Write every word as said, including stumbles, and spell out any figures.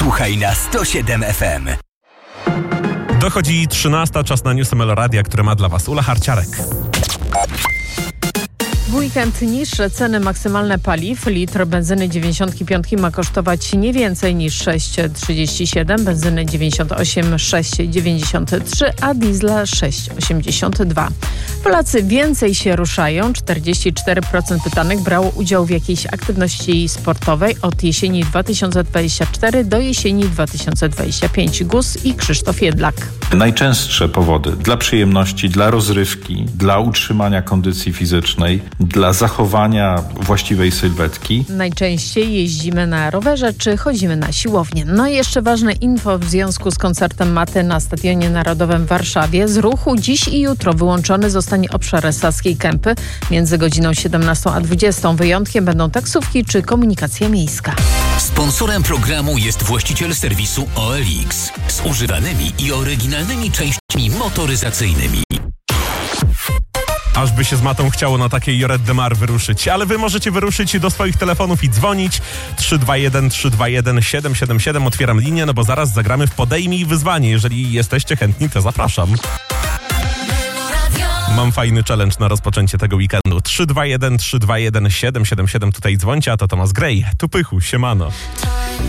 Słuchaj na sto siedem F M. Dochodzi trzynasta, czas na Newsy Meloradia, które ma dla Was Ula Harciarek. W weekend niższe ceny maksymalne paliw. Litr benzyny dziewięćdziesiąt pięć ma kosztować nie więcej niż sześć trzydzieści siedem, benzyny dziewięćdziesiąt osiem sześć dziewięćdziesiąt trzy, a diesla sześć osiemdziesiąt dwa. Polacy więcej się ruszają. czterdzieści cztery procent pytanych brało udział w jakiejś aktywności sportowej od jesieni dwa tysiące dwudziestego czwartego do jesieni dwa tysiące dwudziestego piątego. Gus i Krzysztof Jedlak. Najczęstsze powody dla przyjemności, dla rozrywki, dla utrzymania kondycji fizycznej, dla zachowania właściwej sylwetki. Najczęściej jeździmy na rowerze czy chodzimy na siłownię. No i jeszcze ważne info w związku z koncertem Maty na Stadionie Narodowym w Warszawie. Z ruchu dziś i jutro wyłączony zostanie obszar Saskiej Kępy między godziną siedemnastą a dwudziestą. Wyjątkiem będą taksówki czy komunikacja miejska. Sponsorem programu jest właściciel serwisu O L X z używanymi i oryginalnymi częściami motoryzacyjnymi. Aż by się z Matą chciało na takiej Joret de Mar wyruszyć. Ale wy możecie wyruszyć do swoich telefonów i dzwonić. trzy dwa jeden trzy dwa jeden siedem siedem siedem. Otwieram linię, no bo zaraz zagramy w Podejmij Wyzwanie. Jeżeli jesteście chętni, to zapraszam. Mam fajny challenge na rozpoczęcie tego weekendu. trzy dwa jeden trzy dwa jeden siedem siedem siedem. Tutaj dzwońcie, a to Tomasz Gray. Tu Pychu, siemano.